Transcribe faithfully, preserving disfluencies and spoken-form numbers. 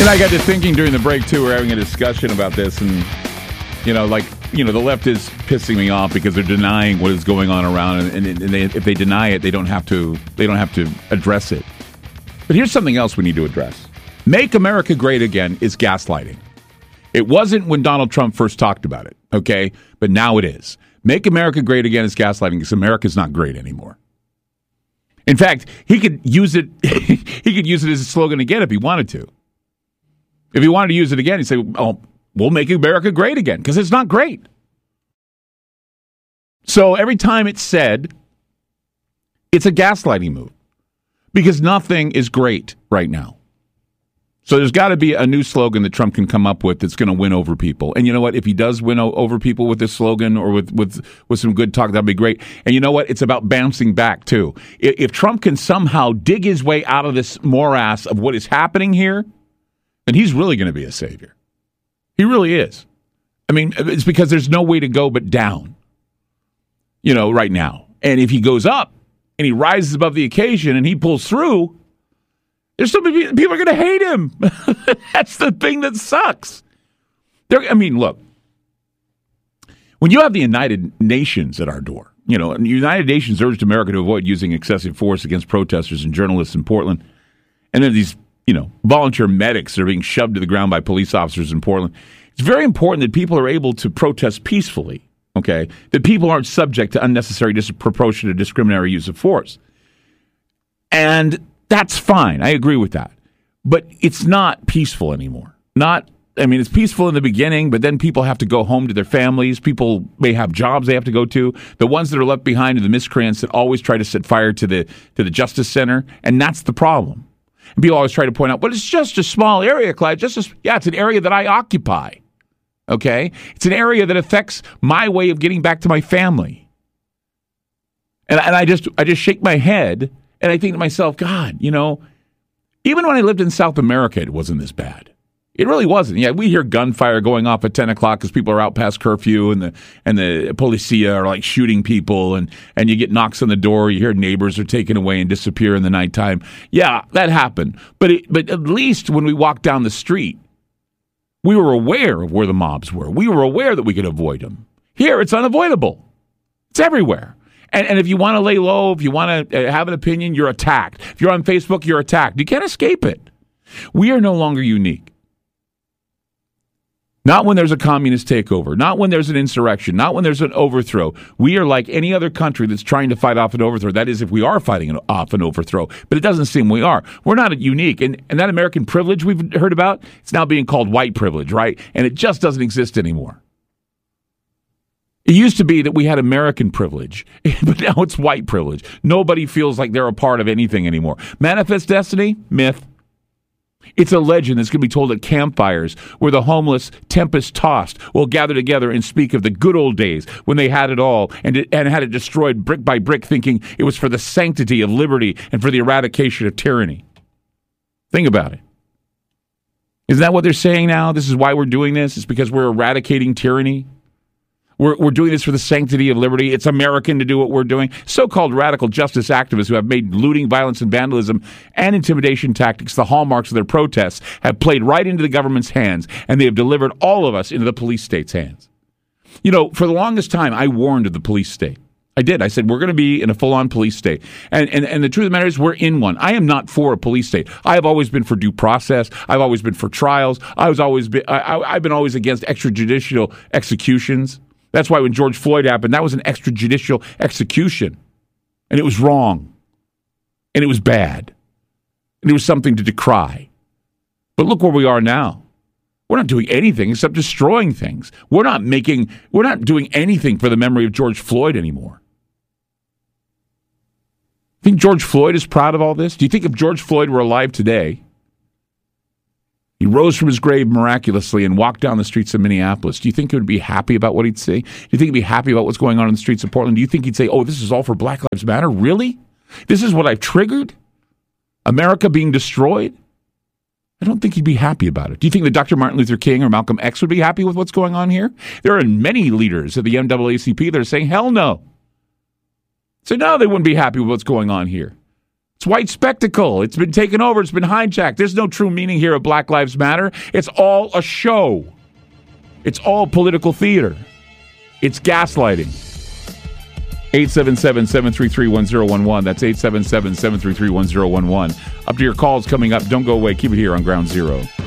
And I got to thinking during the break, too, we're having a discussion about this, and, you know, like, you know, the left is pissing me off because they're denying what is going on around, and, and, and they, if they deny it, they don't have to, they don't have to address it. But here's something else we need to address. Make America Great Again is gaslighting. It wasn't when Donald Trump first talked about it, okay? But now it is. Make America Great Again is gaslighting because America's not great anymore. In fact, he could use it, he could use it as a slogan again if he wanted to. If he wanted to use it again, he'd say, oh, we'll make America great again, because it's not great. So every time it's said, it's a gaslighting move, because nothing is great right now. So there's got to be a new slogan that Trump can come up with that's going to win over people. And you know what? If he does win o- over people with this slogan or with, with, with some good talk, that'd be great. And you know what? It's about bouncing back, too. If, if Trump can somehow dig his way out of this morass of what is happening here, and he's really going to be a savior. He really is. I mean, it's because there's no way to go but down, you know, right now. And if he goes up and he rises above the occasion and he pulls through, there's so many people are going to hate him. That's the thing that sucks. They're, I mean, look, when you have the United Nations at our door, you know, and the United Nations urged America to avoid using excessive force against protesters and journalists in Portland, and then these you know, volunteer medics that are being shoved to the ground by police officers in Portland. It's very important that people are able to protest peacefully, okay? That people aren't subject to unnecessary, disproportionate, discriminatory use of force. And that's fine. I agree with that. But it's not peaceful anymore. Not, I mean, it's peaceful in the beginning, but then people have to go home to their families. People may have jobs they have to go to. The ones that are left behind are the miscreants that always try to set fire to the to the Justice Center, and that's the problem. And people always try to point out, but it's just a small area, Clyde. Just a, yeah, it's an area that I occupy. Okay? It's an area that affects my way of getting back to my family. And, and I just I just shake my head, and I think to myself, God, you know, even when I lived in South America, it wasn't this bad. It really wasn't. Yeah, we hear gunfire going off at ten o'clock because people are out past curfew, and the and the policia are like shooting people, and, and you get knocks on the door. You hear neighbors are taken away and disappear in the nighttime. Yeah, that happened. But it, but at least when we walked down the street, we were aware of where the mobs were. We were aware that we could avoid them. Here, it's unavoidable. It's everywhere. And, and if you want to lay low, if you want to have an opinion, you're attacked. If you're on Facebook, you're attacked. You can't escape it. We are no longer unique. Not when there's a communist takeover, not when there's an insurrection, not when there's an overthrow. We are like any other country that's trying to fight off an overthrow. That is, if we are fighting an, off an overthrow. But it doesn't seem we are. We're not unique. And, and that American privilege we've heard about, it's now being called white privilege, right? And it just doesn't exist anymore. It used to be that we had American privilege, but now it's white privilege. Nobody feels like they're a part of anything anymore. Manifest destiny? Myth. It's a legend that's going to be told at campfires where the homeless, tempest-tossed, will gather together and speak of the good old days when they had it all and, it, and had it destroyed brick by brick, thinking it was for the sanctity of liberty and for the eradication of tyranny. Think about it. Isn't that what they're saying now? This is why we're doing this? It's because we're eradicating tyranny? We're, we're doing this for the sanctity of liberty. It's American to do what we're doing. So-called radical justice activists who have made looting, violence, and vandalism and intimidation tactics the hallmarks of their protests have played right into the government's hands, and they have delivered all of us into the police state's hands. You know, for the longest time, I warned of the police state. I did. I said, we're going to be in a full-on police state. And, and and the truth of the matter is, we're in one. I am not for a police state. I have always been for due process. I've always been for trials. I was always been, I, I, I've been always against extrajudicial executions. That's why when George Floyd happened, that was an extrajudicial execution. And it was wrong. And it was bad. And it was something to decry. But look where we are now. We're not doing anything except destroying things. We're not making, we're not doing anything for the memory of George Floyd anymore. Think George Floyd is proud of all this? Do you think if George Floyd were alive today, he rose from his grave miraculously and walked down the streets of Minneapolis, do you think he would be happy about what he'd see? Do you think he'd be happy about what's going on in the streets of Portland? Do you think he'd say, oh, this is all for Black Lives Matter? Really? This is what I've triggered? America being destroyed? I don't think he'd be happy about it. Do you think that Doctor Martin Luther King or Malcolm X would be happy with what's going on here? There are many leaders of the N double A C P that are saying, hell no. So no, they wouldn't be happy with what's going on here. It's white spectacle. It's been taken over. It's been hijacked. There's no true meaning here of Black Lives Matter. It's all a show. It's all political theater. It's gaslighting. eight seven seven, seven three three, one zero one one. That's eight seven seven, seven three three, one zero one one. Up to your calls coming up. Don't go away. Keep it here on Ground Zero.